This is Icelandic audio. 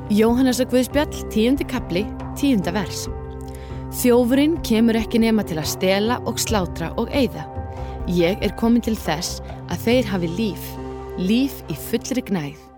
Jóhannesar Guðspjall, 10. kafli, 10. vers. Þjófurinn kemur ekki nema til að stela og slátra og eyða. Ég komin til þess að þeir hafi líf í fullri gnægð.